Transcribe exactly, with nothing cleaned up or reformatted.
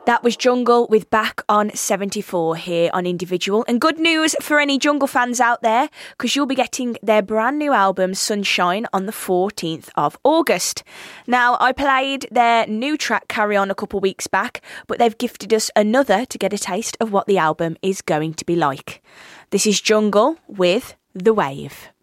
That was Jungle with Back on seventy-four here on Individual. And good news for any Jungle fans out there, because you'll be getting their brand new album Sunshine on the fourteenth of August. Now, I played their new track Carry On a couple weeks back, but they've gifted us another to get a taste of what the album is going to be like. This is Jungle with The Wave.